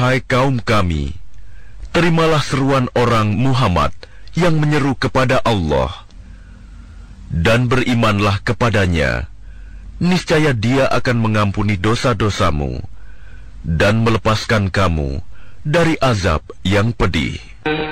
Wahai kaum kami, terimalah seruan orang Muhammad yang menyeru kepada Allah, dan berimanlah kepadanya. Niscaya Dia akan mengampuni dosa-dosamu dan melepaskan kamu dari azab yang pedih.